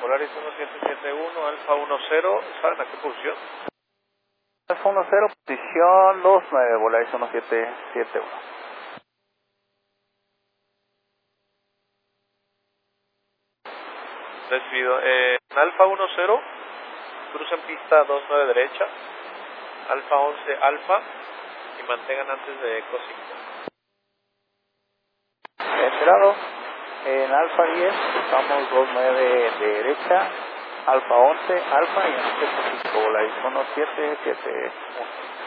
Polaris 1771, Alfa 10, ¿saben a qué posición? Alfa 10, posición 29, Polaris 1771. Recibido. Alfa 10, crucen pista 29 derecha, Alfa 11 Alfa y mantengan antes de Eco 5. Enterado. En Alfa 10, estamos 29 derecha, Alfa 11 Alfa y en este Polaris 1771.